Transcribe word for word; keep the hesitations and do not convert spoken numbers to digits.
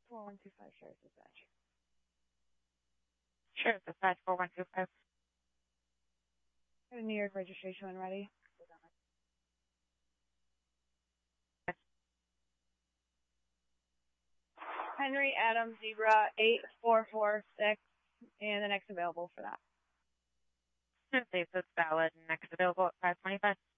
four one two five, Sheriff's Dispatch. Sheriff's Dispatch four one two five. Got a New York registration when ready. Henry Adams Zebra eight four four six, and the next available for that. Safe, so it's valid. Next available at five twenty-five.